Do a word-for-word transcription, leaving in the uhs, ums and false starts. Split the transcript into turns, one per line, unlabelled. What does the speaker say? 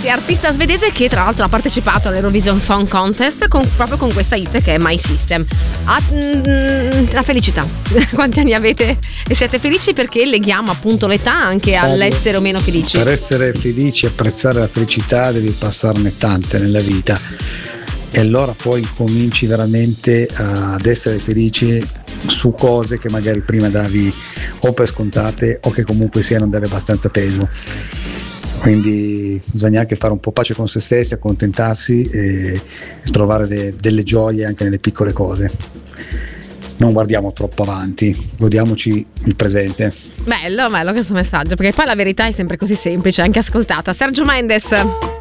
Ragazzi, artista svedese che tra l'altro ha partecipato all'Eurovision Song Contest con, proprio con questa hit che è My System. Ah, mm, la felicità. Quanti anni avete? E siete felici perché leghiamo appunto l'età anche all'essere o meno felici?
Per essere felici e apprezzare la felicità devi passarne tante nella vita, e allora poi cominci veramente ad essere felici su cose che magari prima davi o per scontate o che comunque sia non davi abbastanza peso. Quindi bisogna anche fare un po' pace con se stessi, accontentarsi e trovare de- delle gioie anche nelle piccole cose. Non guardiamo troppo avanti, godiamoci il presente.
Bello, bello questo messaggio, perché poi la verità è sempre così semplice, anche ascoltata. Sergio Mendes.